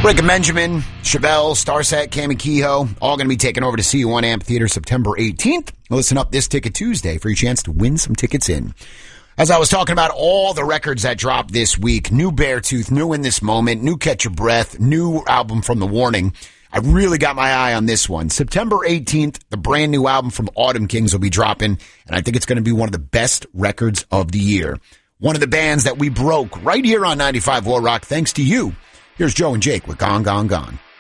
Rick and Benjamin, Chevelle, Starset, Cami Kehoe, all going to be taking over to CU1 Amphitheater September 18th. Listen up this Ticket Tuesday for your chance to win some tickets in. As I was talking about all the records that dropped this week, new Beartooth, new In This Moment, new Catch Your Breath, new album from The Warning. I really got my eye on this one. September 18th, the brand new album from Autumn Kings will be dropping, and I think it's going to be one of the best records of the year. One of the bands that we broke right here on 95 War Rock, thanks to you. Here's Joe and Jake with Gone, Gone, Gone.